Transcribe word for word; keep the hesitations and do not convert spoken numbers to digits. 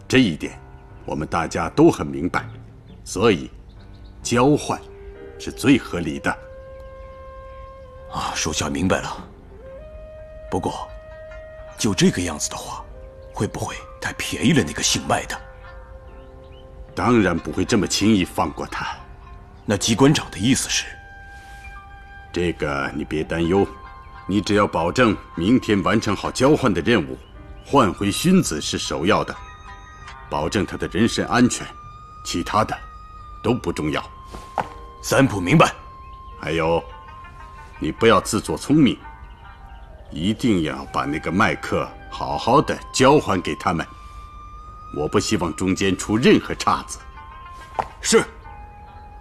这一点我们大家都很明白，所以交换是最合理的。 啊，属下明白了。不过，就这个样子的话，会不会太便宜了那个姓麦的？ 当然不会这么轻易放过他。 那机关长的意思是？ 这个你别担忧，你只要保证明天完成好交换的任务，换回勋子是首要的，保证他的人身安全，其他的都不重要。 三浦明白。 还有，你不要自作聪明，一定要把那个麦克好好的交还给他们，我不希望中间出任何岔子。 是。